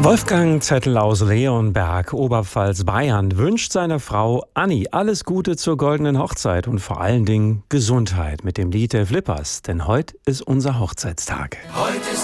Wolfgang Zettel aus Leonberg, Oberpfalz, Bayern, wünscht seiner Frau Anni alles Gute zur goldenen Hochzeit und vor allen Dingen Gesundheit mit dem Lied der Flippers. Denn heute ist unser Hochzeitstag. Heute ist